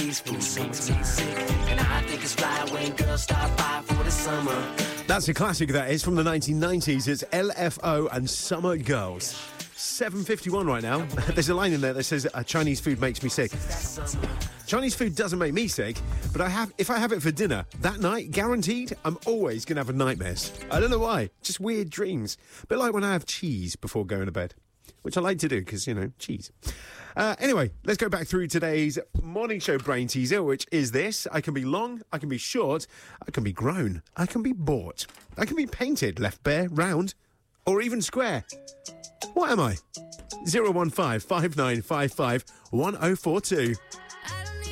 Chinese food makes me sick, and I think it's fly when girls stop by for the summer. That's a classic, that is, from the 1990s. It's LFO and Summer Girls. 7:51 right now. There's a line in there that says, Chinese food makes me sick. Chinese food doesn't make me sick, but if I have it for dinner that night, guaranteed, I'm always going to have nightmares. I don't know why. Just weird dreams. A bit like when I have cheese before going to bed, which I like to do because, cheese. Anyway, let's go back through today's morning show brain teaser, which is this. I can be long, I can be short, I can be grown, I can be bought, I can be painted, left bare, round, or even square. What am I? 015 5955 1042.